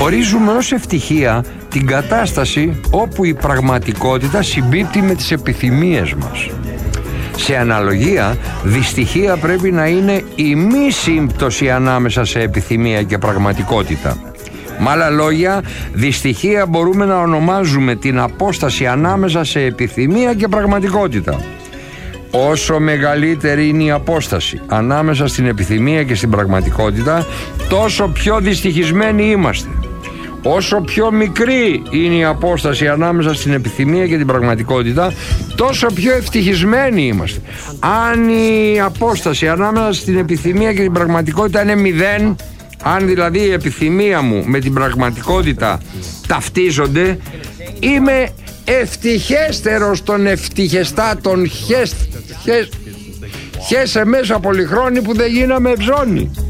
Ορίζουμε ως ευτυχία την κατάσταση όπου η πραγματικότητα συμπίπτει με τις επιθυμίες μας. Σε αναλογία, δυστυχία πρέπει να είναι η μη σύμπτωση ανάμεσα σε επιθυμία και πραγματικότητα. Με άλλα λόγια, δυστυχία μπορούμε να ονομάζουμε την απόσταση ανάμεσα σε επιθυμία και πραγματικότητα. Όσο μεγαλύτερη είναι η απόσταση ανάμεσα στην επιθυμία και στην πραγματικότητα, τόσο πιο δυστυχισμένοι είμαστε. Όσο πιο μικρή είναι η απόσταση ανάμεσα στην επιθυμία και την πραγματικότητα, τόσο πιο ευτυχισμένοι είμαστε. Αν η απόσταση ανάμεσα στην επιθυμία και την πραγματικότητα είναι 0, αν δηλαδή η επιθυμία μου με την πραγματικότητα ταυτίζονται, είμαι ευτυχέστερος των ευτυχεστάτων. Χέσε μέσα πολυχρόνι που δεν γίναμε ψώνι.